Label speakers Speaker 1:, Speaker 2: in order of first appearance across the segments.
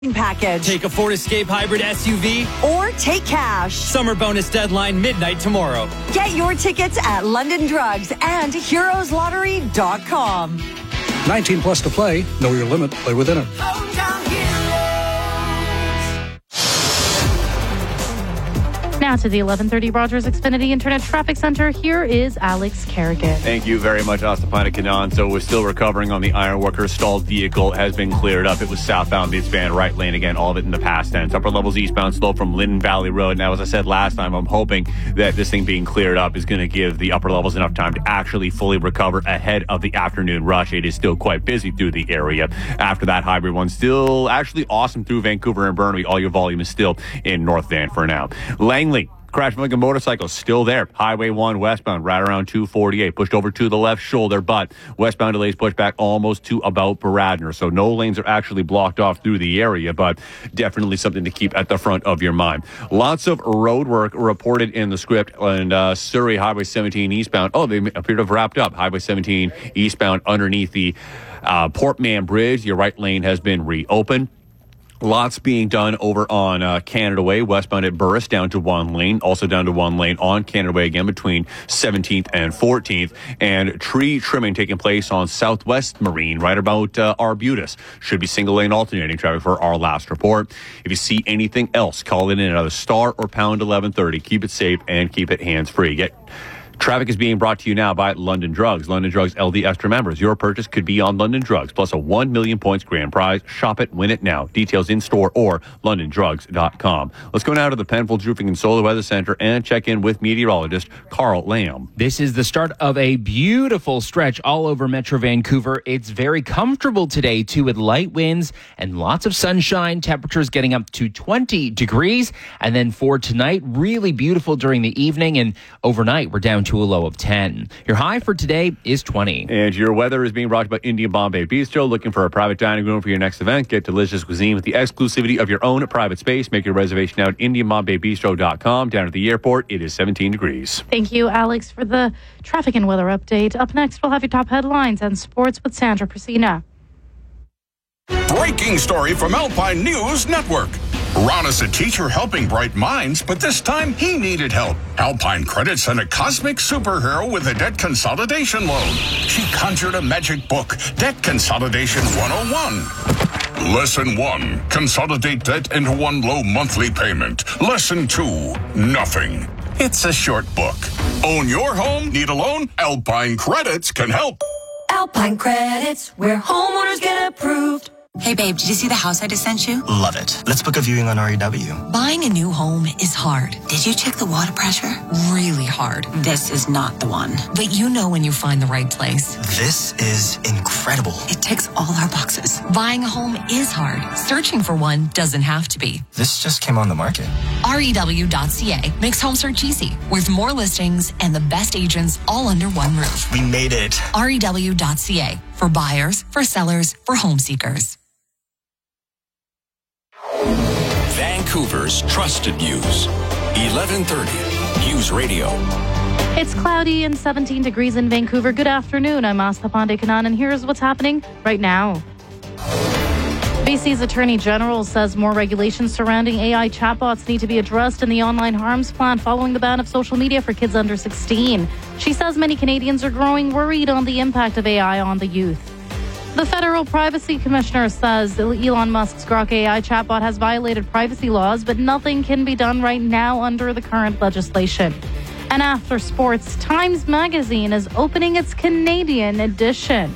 Speaker 1: package.
Speaker 2: Take a Ford Escape Hybrid SUV.
Speaker 1: Or take cash.
Speaker 2: Summer bonus deadline midnight tomorrow.
Speaker 1: Get your tickets at London Drugs and heroeslottery.com.
Speaker 3: 19 plus to play. Know your limit. Play within it.
Speaker 4: Now to the 1130 Rogers Xfinity Internet Traffic Center. Here is Alex Kerrigan.
Speaker 5: Thank you very much, Astapana Kanan. So we're still recovering on the Ironworker. Stalled vehicle has been cleared up. It was southbound Midspan, right lane again, all of it in the past tense. Upper levels eastbound slow from Linden Valley Road. Now, as I said last time, I'm hoping that this thing being cleared up is going to give the upper levels enough time to actually fully recover ahead of the afternoon rush. It is still quite busy through the area. After that, hybrid one still actually awesome through Vancouver and Burnaby. All your volume is still in North Van for now. Langley. Crash like a motorcycle still there. Highway 1 westbound right around 248. Pushed over to the left shoulder, but westbound delays pushed back almost to about Bradner. So no lanes are actually blocked off through the area, but definitely something to keep at the front of your mind. Lots of road work reported in the script. And Surrey Highway 17 eastbound. Oh, they appear to have wrapped up. Highway 17 eastbound underneath the Portman Bridge. Your right lane has been reopened. Lots being done over on Canada Way, westbound at Burris, down to one lane. Also down to one lane on Canada Way again between 17th and 14th. And tree trimming taking place on Southwest Marine right about Arbutus. Should be single lane alternating traffic for our last report. If you see anything else, call it in another star or pound 1130. Keep it safe and keep it hands-free. Traffic is being brought to you now by London Drugs. London Drugs LD Extra members. Your purchase could be on London Drugs, plus a 1 million points grand prize. Shop it, win it now. Details in store or londondrugs.com. Let's go now to the Penfolds Roofing and Solar Weather Center and check in with meteorologist Carl Lamb.
Speaker 6: This is the start of a beautiful stretch all over Metro Vancouver. It's very comfortable today, too, with light winds and lots of sunshine. Temperatures getting up to 20 degrees. And then for tonight, really beautiful during the evening. And overnight, we're down to a low of 10. Your high for today is 20.
Speaker 5: And your weather is being brought to you by Indian Bombay Bistro. Looking for a private dining room for your next event? Get delicious cuisine with the exclusivity of your own private space. Make your reservation now at IndianBombayBistro.com. Down at the airport, it is 17 degrees.
Speaker 4: Thank you, Alex, for the traffic and weather update. Up next, we'll have your top headlines and sports with Sandra Priscina.
Speaker 7: Breaking story from Alpine News Network. Ron is a teacher helping bright minds, but this time he needed help. Alpine Credit sent a cosmic superhero with a debt consolidation loan. She conjured a magic book, Debt Consolidation 101. Lesson 1, consolidate debt into one low monthly payment. Lesson 2, nothing. It's a short book. Own your home? Need a loan? Alpine Credits can help.
Speaker 8: Alpine Credits, where homeowners get approved.
Speaker 9: Hey babe, did you see the house I just sent you?
Speaker 10: Love it. Let's book a viewing on REW.
Speaker 9: Buying a new home is hard. Did you check the water pressure? Really hard. This is not the one. But you know when you find the right place.
Speaker 10: This is incredible.
Speaker 9: It ticks all our boxes. Buying a home is hard. Searching for one doesn't have to be.
Speaker 10: This just came on the market.
Speaker 9: REW.ca makes home search easy, with more listings and the best agents all under one roof.
Speaker 10: We made it.
Speaker 9: REW.ca, for buyers, for sellers, for home seekers.
Speaker 11: Vancouver's trusted news. 1130 News Radio.
Speaker 4: It's cloudy and 17 degrees in Vancouver. Good afternoon. I'm Asta Pandey-Kanan, and here's what's happening right now. BC's Attorney General says more regulations surrounding AI chatbots need to be addressed in the online harms plan following the ban of social media for kids under 16. She says many Canadians are growing worried on the impact of AI on the youth. The Federal Privacy Commissioner says Elon Musk's Grok AI chatbot has violated privacy laws, but nothing can be done right now under the current legislation. And after sports, Times Magazine is opening its Canadian edition.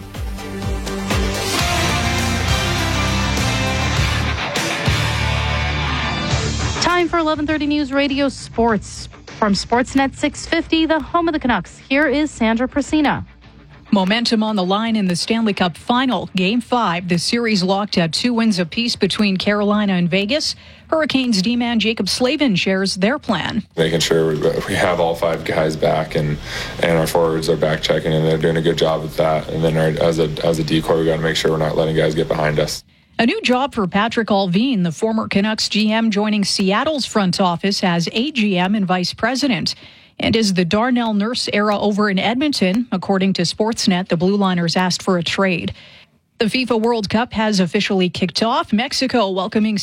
Speaker 4: Time for 1130 News Radio Sports. From Sportsnet 650, the home of the Canucks, here is Sandra Priscina.
Speaker 12: Momentum on the line in the Stanley Cup Final. Game 5, the series locked at 2 wins apiece between Carolina and Vegas. Hurricanes D-man Jacob Slavin shares their plan.
Speaker 13: Making sure we have all 5 guys back and our forwards are back checking, and they're doing a good job with that. And then as a decoy, we got to make sure we're not letting guys get behind us.
Speaker 12: A new job for Patrick Allvin, the former Canucks GM, joining Seattle's front office as AGM and vice president. And is the Darnell Nurse era over in Edmonton? According to Sportsnet, the Blue Liners asked for a trade. The FIFA World Cup has officially kicked off. Mexico welcoming